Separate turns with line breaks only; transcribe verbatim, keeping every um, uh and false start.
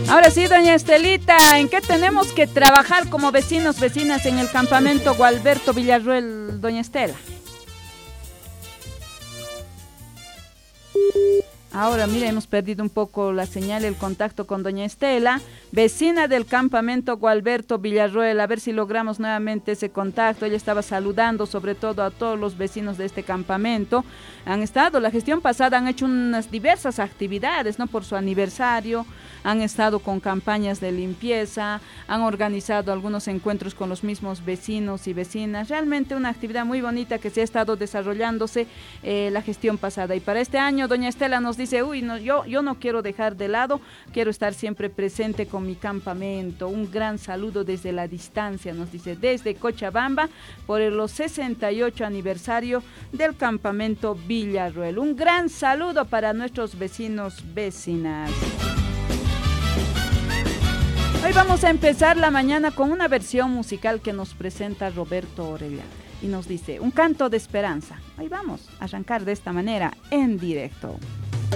Ahora sí, doña Estelita, ¿en qué tenemos que trabajar como vecinos, vecinas en el campamento Gualberto Villarroel, doña Estela? Ahora, mira, hemos perdido un poco la señal, el contacto con doña Estela, vecina del campamento Gualberto Villarroel. A ver si logramos nuevamente ese contacto. Ella estaba saludando sobre todo a todos los vecinos de este campamento. Han estado, la gestión pasada han hecho unas diversas actividades, ¿no? Por su aniversario, han estado con campañas de limpieza, han organizado algunos encuentros con los mismos vecinos y vecinas. Realmente una actividad muy bonita que se ha estado desarrollándose eh, la gestión pasada. Y para este año, doña Estela nos dice, uy, no, yo, yo no quiero dejar de lado, quiero estar siempre presente con mi campamento. Un gran saludo desde la distancia, nos dice, desde Cochabamba, por el sesenta y ocho aniversario del campamento Villarroel. Un gran saludo para nuestros vecinos, vecinas. Hoy vamos a empezar la mañana con una versión musical que nos presenta Roberto Orellana y nos dice, un canto de esperanza. Hoy vamos a arrancar de esta manera en directo.